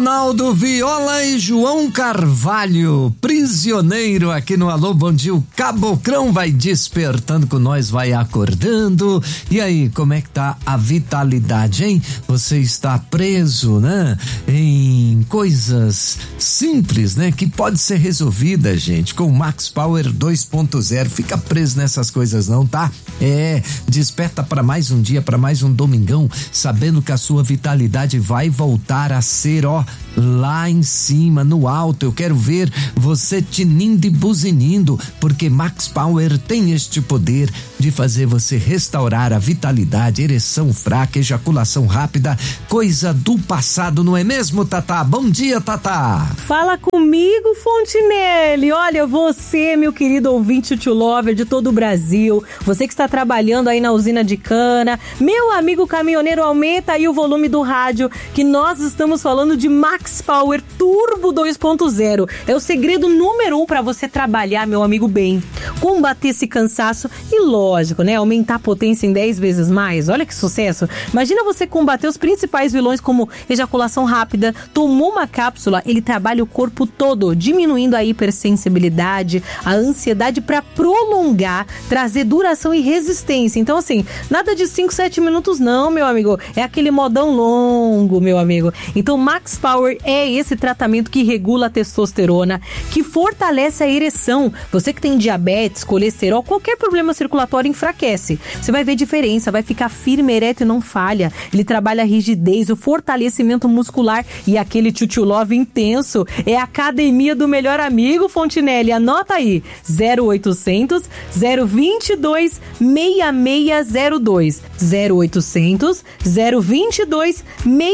Ronaldo Viola e João Carvalho, prisioneiro aqui no Alô Bom Dia. O Caboclão vai despertando com nós, vai acordando. E aí, como é que tá a vitalidade, hein? Você está preso, né? Em coisas simples, né? Que pode ser resolvida, gente, com o Max Power 2.0. Fica preso nessas coisas não, tá? Desperta para mais um dia, para mais um domingão, sabendo que a sua vitalidade vai voltar a ser, lá em cima, no alto. Eu quero ver você tinindo e buzinindo, porque Max Power tem este poder de fazer você restaurar a vitalidade, ereção fraca, ejaculação rápida, coisa do passado, não é mesmo, Tatá? Bom dia, Tatá. Fala comigo, Fontinelli. Olha, você, meu querido ouvinte to lover de todo o Brasil, você que está trabalhando aí na usina de cana, meu amigo caminhoneiro, aumenta aí o volume do rádio, que nós estamos falando de Max Power Turbo 2.0. É o segredo número 1 para você trabalhar, meu amigo, bem, combater esse cansaço e, lógico, né, aumentar a potência em 10 vezes mais. Olha que sucesso. Imagina você combater os principais vilões como ejaculação rápida. Tomou uma cápsula, ele trabalha o corpo todo, diminuindo a hipersensibilidade, a ansiedade para prolongar, trazer duração e resistência. Então, assim, nada de 5, 7 minutos não, meu amigo. É aquele modão longo, meu amigo. Então, Max Power é esse tratamento que regula a testosterona, que fortalece a ereção. Você que tem diabetes, colesterol, qualquer problema circulatório enfraquece. Você vai ver diferença, vai ficar firme, ereto e não falha. Ele trabalha a rigidez, o fortalecimento muscular e aquele tchutchu love intenso. É a academia do melhor amigo, Fontinelli. Anota aí, 0800 022 6602. 0800 022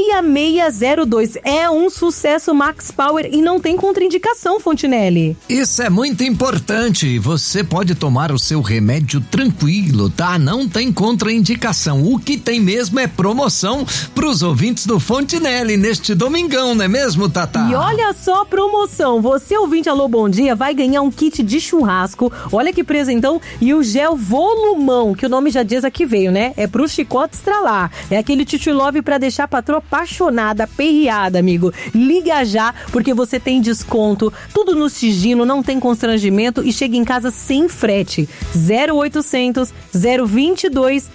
6602. É um sucesso Max Power e não tem contraindicação, Fontinelli. Isso é muito importante. Você pode tomar o seu remédio tranquilo, tá? Não tem contraindicação. O que tem mesmo é promoção pros ouvintes do Fontinelli neste domingão, não é mesmo, Tatá? E olha só a promoção. Você, ouvinte Alô Bom Dia, vai ganhar um kit de churrasco. Olha que presentão. E o gel volumão, que o nome já diz aqui veio, né? É pro chicote estralar. É aquele tchutchu love pra deixar a patroa apaixonada, perreada, amigo. Liga já, porque você tem desconto, tudo no sigilo, não tem constrangimento e chega em casa sem frete. 0800 022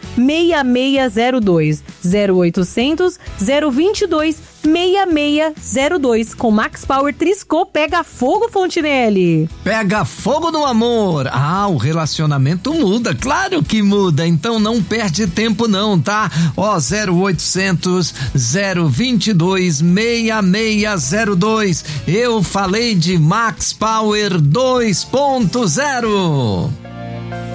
6602. 0800 022 6602. Com Max Power Triscô, pega fogo, Fontinelli. Pega fogo no amor. O relacionamento muda, claro que muda, então não perde tempo não, tá? 0800 022 6602. Eu falei de Max Power 2.0.